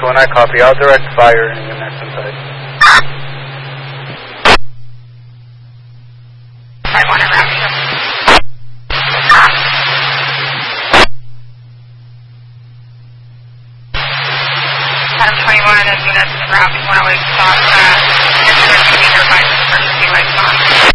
1, I copy. I'll direct fire in your next inside. 5-1, I'm wrapping up. Adam 21, as soon as the route 108 stop, and then nearby, this person be like,